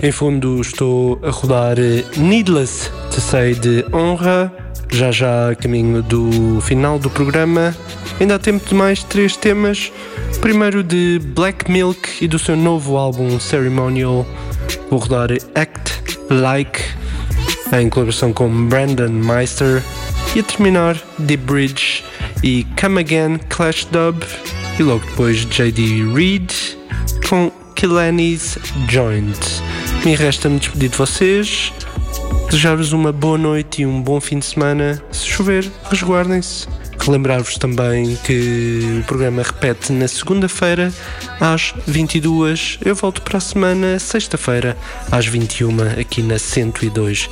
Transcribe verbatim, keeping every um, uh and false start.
Em fundo estou a rodar Needless to Say de Honra, já já a caminho do final do programa. Ainda há tempo de mais três temas. Primeiro de Black Milk e do seu novo álbum Ceremonial. Vou rodar Act Like, em colaboração com Brandon Meister. E a terminar Deep Bridge e Come Again Clash Dub. E logo depois J D Reed com Killenny's Joint. Me resta-me despedir de vocês, desejar-vos uma boa noite e um bom fim de semana. Se chover, resguardem-se. Relembrar-vos também que o programa repete na segunda-feira às vinte e duas. Eu volto para a semana, sexta-feira, às vinte e uma, aqui na cento e dois